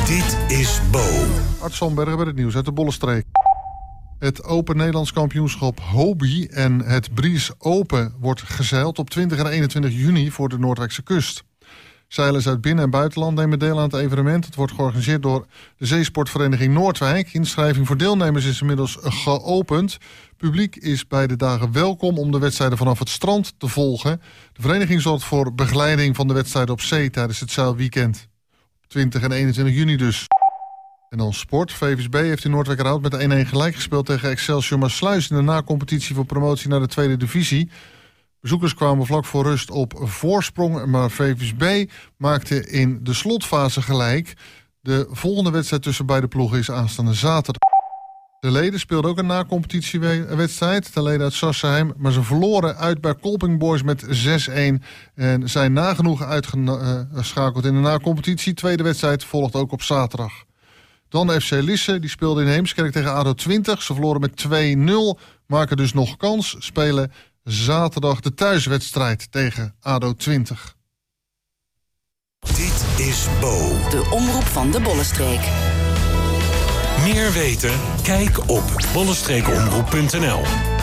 Dit is Bo. Art Zandbergen met het nieuws uit de Bollenstreek. Het Open Nederlands Kampioenschap Hobie en het Bries Open wordt gezeild op 20 en 21 juni voor de Noordwijkse kust. Zeilers uit binnen- en buitenland nemen deel aan het evenement. Het wordt georganiseerd door de Zeesportvereniging Noordwijk. Inschrijving voor deelnemers is inmiddels geopend. Publiek is bij de dagen welkom om de wedstrijden vanaf het strand te volgen. De vereniging zorgt voor begeleiding van de wedstrijden op zee tijdens het zeilweekend. 20 en 21 juni dus. En dan sport. VVSB heeft in Noordwijkerhout met 1-1 gelijk gespeeld tegen Excelsior Maassluis in de nacompetitie voor promotie naar de tweede divisie. Bezoekers kwamen vlak voor rust op voorsprong, maar VVSB maakte in de slotfase gelijk. De volgende wedstrijd tussen beide ploegen is aanstaande zaterdag. De leden speelden ook een nacompetitiewedstrijd, de leden uit Sassenheim, maar ze verloren uit bij Kolping Boys met 6-1 en zijn nagenoeg uitgeschakeld in de nacompetitie. Tweede wedstrijd volgt ook op zaterdag. Dan FC Lisse, die speelde in Heemskerk tegen ADO 20. Ze verloren met 2-0, maken dus nog kans, spelen zaterdag de thuiswedstrijd tegen ADO 20. Dit is Bo. De omroep van de Bollenstreek. Meer weten? Kijk op bollenstreekomroep.nl.